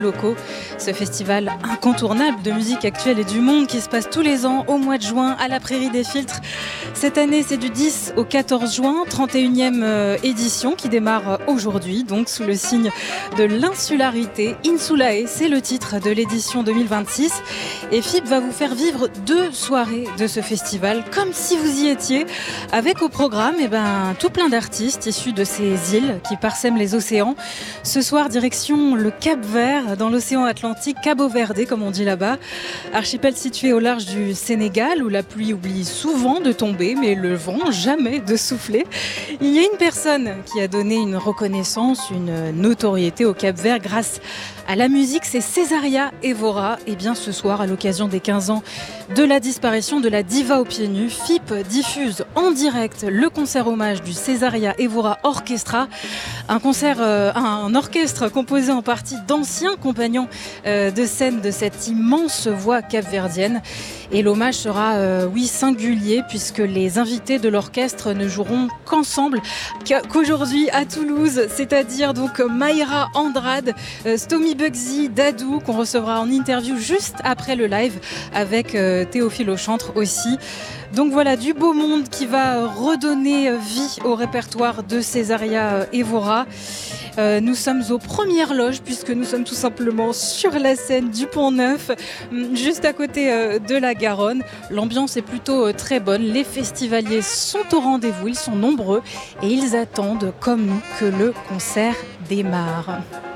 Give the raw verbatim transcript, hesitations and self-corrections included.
locaux. Ce festival incontournable de musique actuelle et du monde qui se passe tous les ans au mois de juin à la Prairie des Filtres. Cette année, c'est du dix au quatorze juin, trente et unième édition qui démarre aujourd'hui, donc sous le signe de l'insularité. Insulae, c'est le titre de l'édition deux mille vingt-six. Et F I B va vous faire vivre deux soirées de ce festival, comme si vous y étiez, avec au programme eh ben, tout plein d'artistes issus de ces îles qui parsèment les océans. Ce soir, direction le Cap-Vert, dans l'océan Atlantique, Cabo Verde, comme on dit là-bas. Archipel situé au large du Sénégal, où la pluie oublie souvent de tomber, mais le vent jamais de souffler. Il y a une personne qui a donné une reconnaissance, une notoriété au Cap-Vert grâce à la musique, c'est Césaria Évora. Et bien ce soir, à l'occasion des quinze ans de la disparition de la diva aux pieds nus, F I P diffuse en direct le concert hommage du Césaria Évora Orchestra. Un concert, euh, un orchestre composé en partie d'anciens compagnons euh, de scène de cette immense voix capverdienne. Et l'hommage sera, euh, oui, singulier, puisque les invités de l'orchestre ne joueront qu'ensemble, qu'aujourd'hui à Toulouse, c'est-à-dire donc Mayra Andrade, euh, Stomy Bugsy, Dadou, qu'on recevra en interview juste après le live, avec euh, Théophile Auchantre aussi. Donc voilà, du beau monde qui va redonner vie au répertoire de Césaria Évora. Euh, nous sommes aux premières loges puisque nous sommes tout simplement sur la scène du Pont-Neuf, juste à côté euh, de la Garonne. L'ambiance est plutôt euh, très bonne. Les festivaliers sont au rendez-vous, ils sont nombreux et ils attendent, comme nous, que le concert démarre.